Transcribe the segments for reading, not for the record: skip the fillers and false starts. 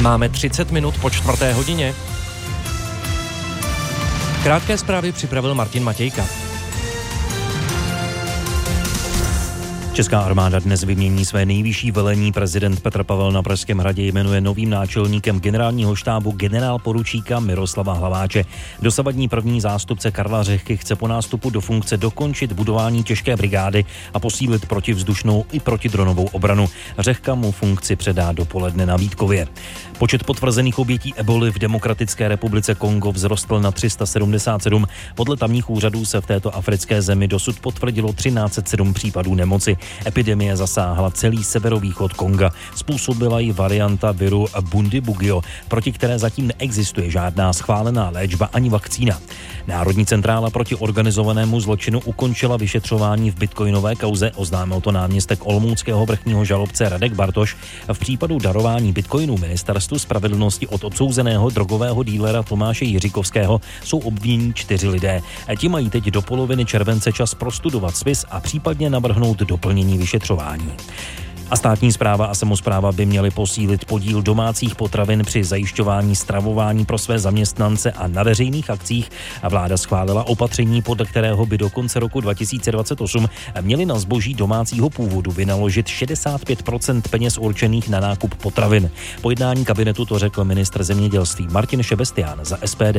Máme 30 minut po 4:00. Krátké zprávy připravil Martin Matějka. Česká armáda dnes vymění své nejvyšší velení. Prezident Petr Pavel na Pražském hradě jmenuje novým náčelníkem generálního štábu generálporučíka Miroslava Hlaváče. Dosavadní první zástupce Karla Řehky chce po nástupu do funkce dokončit budování těžké brigády a posílit protivzdušnou i protidronovou obranu. Řehka mu funkci předá dopoledne na Vítkově. Počet potvrzených obětí eboly v Demokratické republice Kongo vzrostl na 377. Podle tamních úřadů se v této africké zemi dosud potvrdilo 1307 případů nemoci. Epidemie zasáhla celý severovýchod Konga. Způsobila ji varianta viru Bundibugyo, proti které zatím neexistuje žádná schválená léčba ani vakcína. Národní centrála proti organizovanému zločinu ukončila vyšetřování v bitcoinové kauze, oznámil to náměstek olomouckého vrchního žalobce Radek Bartoš. V případu darování bitcoinů Ministerstvu spravedlnosti od odsouzeného drogového dílera Tomáše Jiříkovského jsou obvinění 4 lidé. Ti mají teď do poloviny července čas prostudovat spis a případně navrhnout doplnění vyšetřování. A státní správa a samospráva by měly posílit podíl domácích potravin při zajišťování stravování pro své zaměstnance a na veřejných akcích. A vláda schválila opatření, podle kterého by do konce roku 2028 měli na zboží domácího původu vynaložit 65% peněz určených na nákup potravin. Po jednání kabinetu to řekl ministr zemědělství Martin Šebestián za SPD.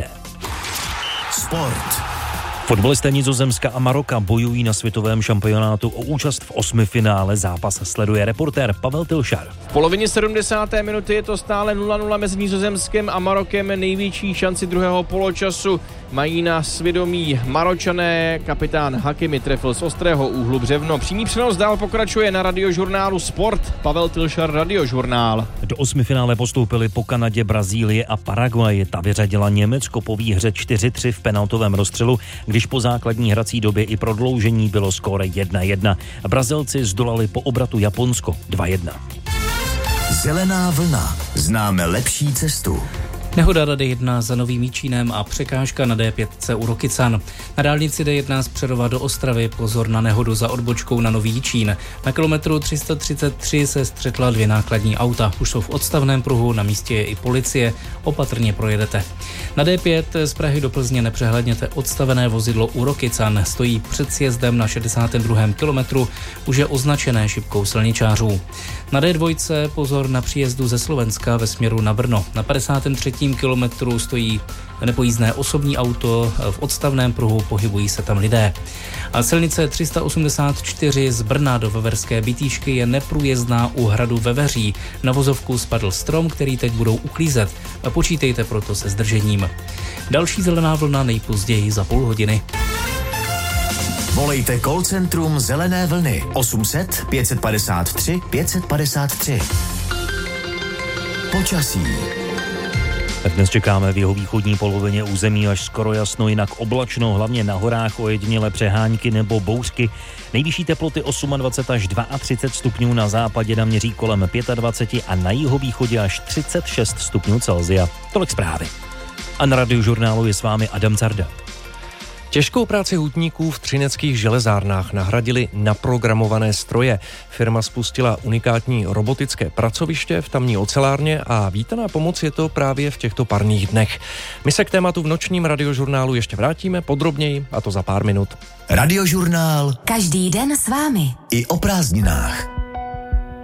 Sport. Fotbalisté Nizozemska a Maroka bojují na světovém šampionátu o účast v 8. finále. Zápas sleduje reportér Pavel Tilšar. V polovině 70. minuty je to stále 0-0 mezi Nizozemskem a Marokem. Největší šanci druhého poločasu mají na svědomí Maročané. Kapitán Hakimi trefil z ostrého úhlu břevno. Přímý přenos dál pokračuje na radiožurnálu Sport. Pavel Tilšar, Radiožurnál. Do 8. finále postoupili po Kanadě, Brazílie a Paraguay. Ta vyřadila Německo po výhře 4-3 v penaltovém rozstřelu, když po základní hrací době i prodloužení bylo skóre 1-1. Brazilci zdolali po obratu Japonsko 2-1. Zelená vlna. Známe lepší cestu. Nehoda na D1 za Novým Jičínem a překážka na D5 u Rokycan. Na dálnici D1 z Přerova do Ostravy pozor na nehodu za odbočkou na Nový Jičín. Na kilometru 333 se střetla 2 nákladní auta. Už jsou v odstavném pruhu, na místě je i policie. Opatrně projedete. Na D5 z Prahy do Plzně nepřehledněte odstavené vozidlo u Rokycan. Stojí před sjezdem na 62. kilometru, už je označené šipkou silničářů. Na D2 pozor na příjezdu ze Slovenska ve směru na Brno. Na 53. kilometru stojí nepojízdné osobní auto, v odstavném pruhu pohybují se tam lidé. A silnice 384 z Brna do Veverské Bytýšky je neprůjezdná u hradu Veveří. Na vozovku spadl strom, který teď budou uklízet. Počítejte proto se zdržením. Další zelená vlna nejpozději za půl hodiny. Volejte call centrum Zelené vlny 800 553 553. Počasí. Tak dnes čekáme v jihovýchodní polovině území až skoro jasno, jinak oblačno, hlavně na horách ojedinělé přehánky nebo bouřky. Nejvyšší teploty 28 až 32 stupňů, na západě naměří kolem 25 a na jihovýchodě až 36 stupňů Celsia. Tolik zprávy. A na Radiožurnálu je s vámi Adam Carda. Těžkou práci hutníků v třineckých železárnách nahradili naprogramované stroje. Firma spustila unikátní robotické pracoviště v tamní ocelárně a vítaná pomoc je to právě v těchto parných dnech. My se k tématu v nočním Radiožurnálu ještě vrátíme podrobněji, a to za pár minut. Radiožurnál. Každý den s vámi. I o prázdninách.